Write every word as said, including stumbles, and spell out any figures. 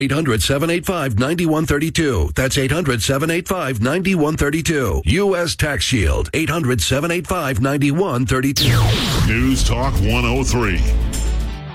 eight hundred, seven eight five, nine one three two. That's eight hundred, seven eight five, nine one three two. U S Tax Shield, eight hundred, seven eight five, nine one three two. News Talk one oh three.